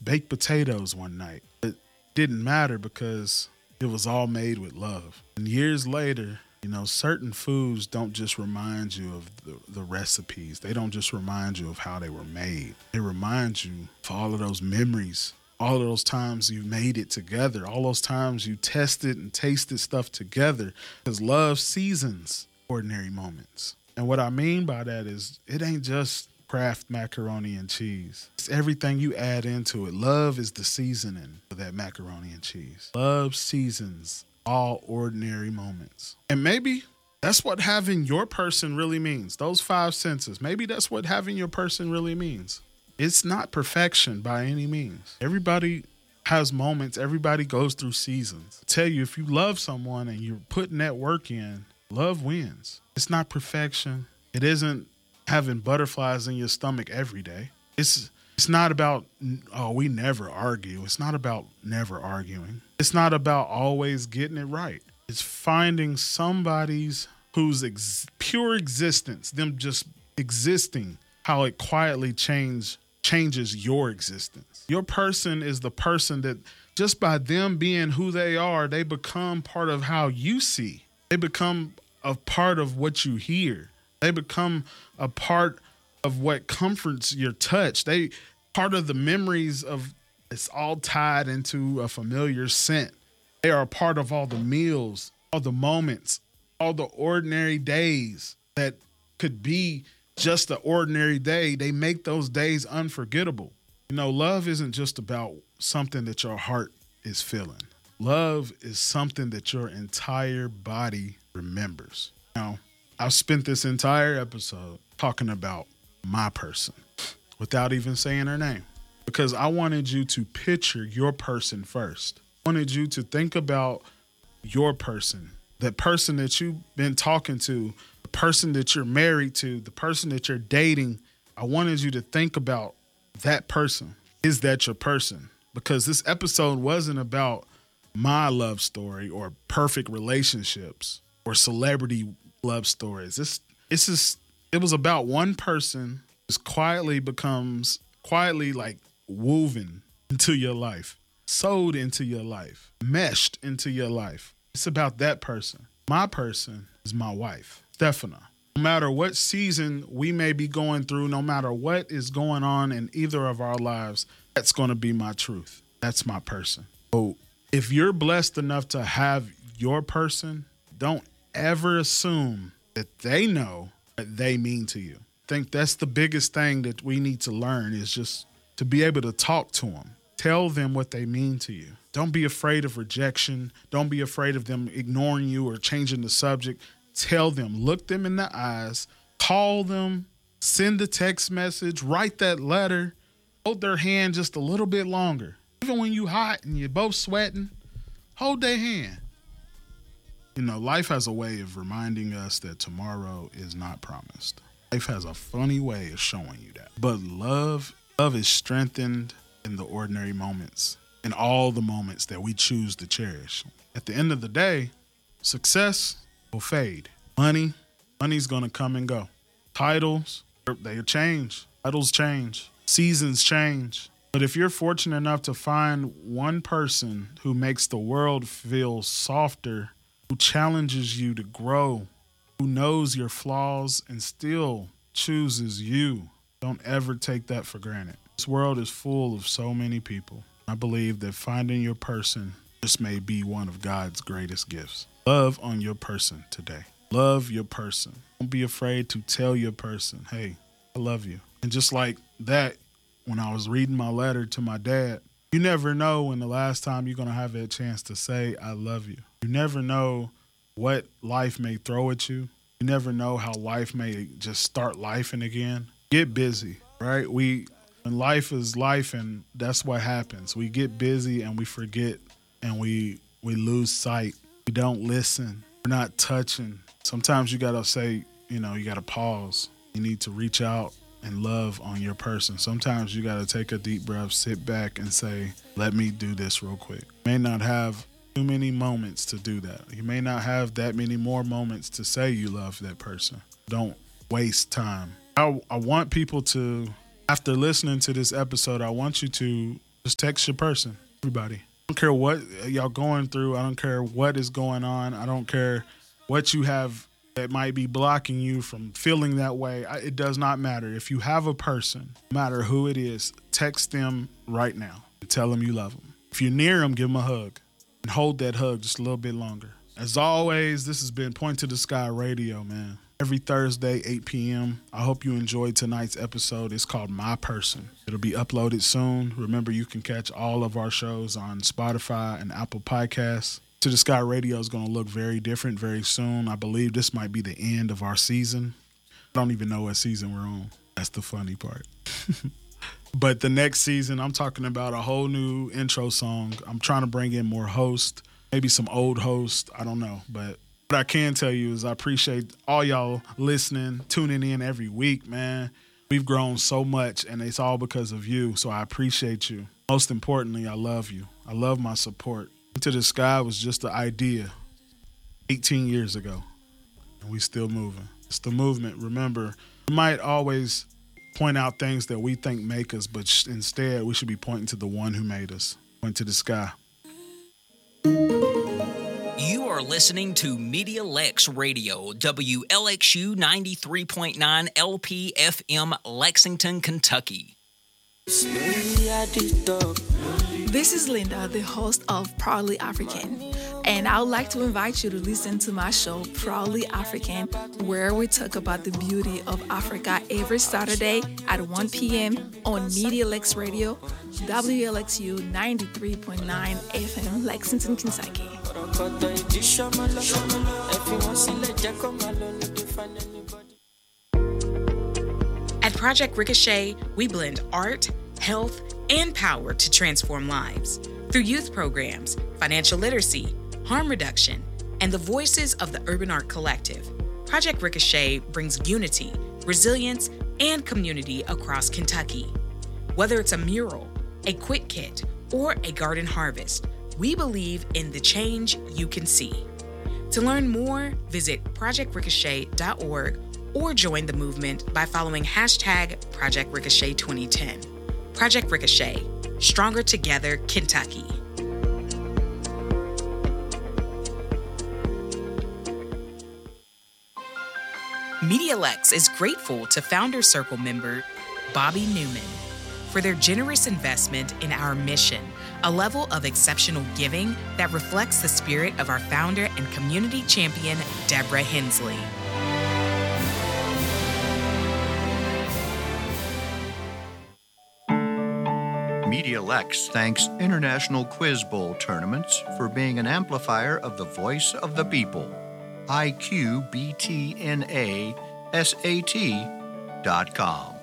baked potatoes one night. It didn't matter because it was all made with love. And years later, certain foods don't just remind you of the recipes. They don't just remind you of how they were made. They remind you of all of those memories, all of those times you made it together, all those times you tested and tasted stuff together. Because love seasons ordinary moments. And what I mean by that is it ain't just Kraft macaroni and cheese. It's everything you add into it. Love is the seasoning for that macaroni and cheese. Love seasons all ordinary moments. And maybe that's what having your person really means. Those 5 senses. Maybe that's what having your person really means. It's not perfection by any means. Everybody has moments. Everybody goes through seasons. I tell you, if you love someone and you're putting that work in, love wins. It's not perfection. It isn't having butterflies in your stomach every day. It's not about, we never argue. It's not about never arguing. It's not about always getting it right. It's finding somebody's whose pure existence, them just existing, how it quietly changes your existence. Your person is the person that just by them being who they are, they become part of how you see. They become a part of what you hear. They become a part of what comforts your touch. They part of the memories of it's all tied into a familiar scent. They are a part of all the meals, all the moments, all the ordinary days that could be just an ordinary day. They make those days unforgettable. Love isn't just about something that your heart is feeling. Love is something that your entire body remembers. Now, I've spent this entire episode talking about my person without even saying her name because I wanted you to picture your person first. I wanted you to think about your person, the person that you've been talking to, the person that you're married to, the person that you're dating. I wanted you to think about that person. Is that your person? Because this episode wasn't about my love story or perfect relationships or celebrity love stories. It was about one person who quietly like woven into your life, sewed into your life, meshed into your life. It's about that person. My person is my wife, Stefana. No matter what season we may be going through, no matter what is going on in either of our lives, that's going to be my truth. That's my person. So if you're blessed enough to have your person, don't ever assume that they know what they mean to you. I think that's the biggest thing that we need to learn is just to be able to talk to them. Tell them what they mean to you. Don't be afraid of rejection. Don't be afraid of them ignoring you or changing the subject. Tell them, look them in the eyes, call them, send a text message, write that letter, hold their hand just a little bit longer. Even when you hot and you're both sweating, hold their hand. Life has a way of reminding us that tomorrow is not promised. Life has a funny way of showing you that. But love is strengthened in the ordinary moments, in all the moments that we choose to cherish. At the end of the day, success will fade. Money's going to come and go. Titles, they change. Titles change. Seasons change. But if you're fortunate enough to find one person who makes the world feel softer, who challenges you to grow, who knows your flaws and still chooses you, don't ever take that for granted. This world is full of so many people. I believe that finding your person just may be one of God's greatest gifts. Love on your person today. Love your person. Don't be afraid to tell your person, hey, I love you. And just like that, when I was reading my letter to my dad, you never know when the last time you're going to have that chance to say, I love you. You never know what life may throw at you. You never know how life may just start lifing again. Get busy, right? When life is life, and that's what happens. We get busy and we forget and we lose sight. We don't listen. We're not touching. Sometimes you got to say, you got to pause. You need to reach out and love on your person. Sometimes you got to take a deep breath, sit back and say, let me do this real quick. You may not have too many moments to do that. You may not have that many more moments to say you love that person. Don't waste time. I want people to, after listening to this episode, I want you to Just text your person, everybody. I don't care what y'all going through. I don't care what is going on. I don't care what you have that might be blocking you from feeling that way. It does not matter. If you have a person, no matter who it is, text them right now and tell them you love them. If you're near them, give them a hug and hold that hug just a little bit longer. As always, this has been Point to the Sky Radio, man. Every Thursday, 8 p.m. I hope you enjoyed tonight's episode. It's called My Person. It'll be uploaded soon. Remember, you can catch all of our shows on Spotify and Apple Podcasts. To the Sky Radio is going to look very different very soon. I believe this might be the end of our season. I don't even know what season we're on. That's the funny part. But the next season, I'm talking about a whole new intro song. I'm trying to bring in more hosts, maybe some old hosts. I don't know. But what I can tell you is I appreciate all y'all listening, tuning in every week, man. We've grown so much, and it's all because of you. So I appreciate you. Most importantly, I love you. I love my support. To the Sky was just the idea 18 years ago, and we still moving. It's the movement. Remember, we might always point out things that we think make us, but instead we should be pointing to the one who made us. Point to the sky. You are listening to Media Lex Radio, WLXU 93.9 LP-FM, Lexington, Kentucky. This is Linda, the host of Proudly African, and I would like to invite you to listen to my show, Proudly African, where we talk about the beauty of Africa every Saturday at 1 p.m. on Media Lex Radio, WLXU 93.9 FM, Lexington, Kentucky. At Project Ricochet, we blend art, health, and power to transform lives. Through youth programs, financial literacy, harm reduction, and the voices of the Urban Art Collective, Project Ricochet brings unity, resilience, and community across Kentucky. Whether it's a mural, a quick kit, or a garden harvest, we believe in the change you can see. To learn more, visit projectricochet.org or join the movement by following hashtag Project Ricochet 2010. Project Ricochet, Stronger Together, Kentucky. Media Lex is grateful to Founder Circle member Bobby Newman for their generous investment in our mission, a level of exceptional giving that reflects the spirit of our founder and community champion, Deborah Hensley. Media Lex thanks International Quiz Bowl Tournaments for being an amplifier of the voice of the people. IQBTNASAT.com